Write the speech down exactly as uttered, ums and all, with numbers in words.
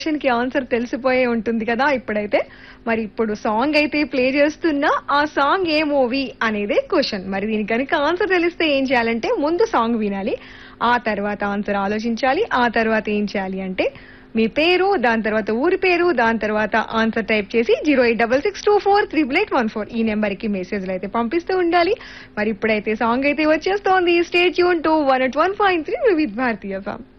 Question కి answer తెలిసిపోయే ఉంటుంది కదా ఇప్పుడైతే. మరి ఇప్పుడు సాంగ్ అయితే ప్లే చేస్తున్నా, ఆ సాంగ్ ఏ మూవీ అనేదే క్వశ్చన్. మరి దీనికి కనుక ఆన్సర్ తెలిస్తే ఏం చేయాలంటే ముందు సాంగ్ వినాలి, ఆ తర్వాత ఆన్సర్ ఆలోచించాలి. ఆ తర్వాత ఏం చేయాలి అంటే మీ పేరు, దాని తర్వాత ఊరి పేరు, దాని తర్వాత ఆన్సర్ టైప్ చేసి zero eight double six two four triple eight one four ఈ నెంబర్ కి మెసేజ్లు అయితే పంపిస్తూ ఉండాలి. మరి ఇప్పుడైతే సాంగ్ అయితే వచ్చేస్తోంది. Stay tune to one at one point three with Bharatiya